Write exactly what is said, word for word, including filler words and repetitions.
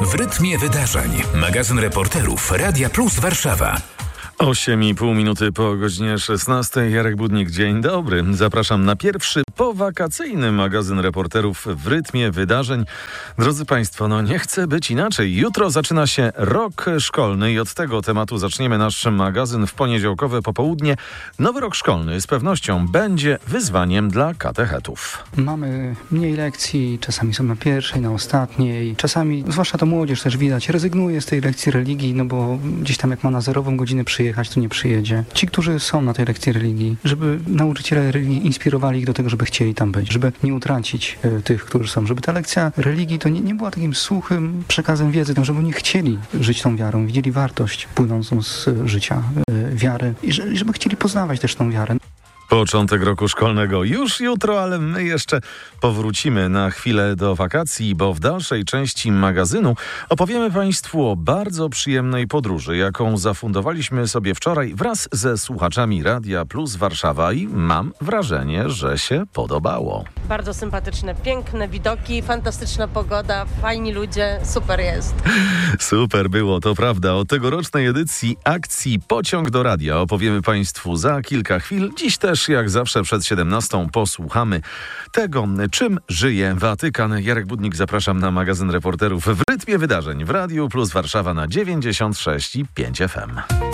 W rytmie wydarzeń. Magazyn reporterów Radia Plus Warszawa. osiem i pół minuty po godzinie szesnastej. Jarek Budnik, dzień dobry. Zapraszam na pierwszy powakacyjny magazyn reporterów w rytmie wydarzeń. Drodzy Państwo, no nie chcę być inaczej. Jutro zaczyna się rok szkolny i od tego tematu zaczniemy nasz magazyn w poniedziałkowe popołudnie. Nowy rok szkolny z pewnością będzie wyzwaniem dla katechetów. Mamy mniej lekcji, czasami są na pierwszej, na ostatniej. Czasami, zwłaszcza to młodzież też widać, rezygnuje z tej lekcji religii, no bo gdzieś tam jak ma na zerową godzinę przyjechać, to nie przyjedzie. Ci, którzy są na tej lekcji religii, żeby nauczyciele religii inspirowali ich do tego, żeby chcieli tam być, żeby nie utracić y, tych, którzy są, żeby ta lekcja religii to nie, nie była takim suchym przekazem wiedzy, no, żeby oni chcieli żyć tą wiarą, widzieli wartość płynącą z y, życia y, wiary i, że, i żeby chcieli poznawać też tą wiarę. Początek roku szkolnego już jutro, ale my jeszcze powrócimy na chwilę do wakacji, bo w dalszej części magazynu opowiemy Państwu o bardzo przyjemnej podróży, jaką zafundowaliśmy sobie wczoraj wraz ze słuchaczami Radia Plus Warszawa i mam wrażenie, że się podobało. Bardzo sympatyczne, piękne widoki, fantastyczna pogoda, fajni ludzie, super jest. Super było, to prawda. O tegorocznej edycji akcji Pociąg do Radia opowiemy Państwu za kilka chwil. Dziś też jak zawsze przed siedemnastą posłuchamy tego, czym żyje Watykan. Jarek Budnik, zapraszam na magazyn reporterów w rytmie wydarzeń w Radiu Plus Warszawa na dziewięćdziesiąt sześć i pięć F M.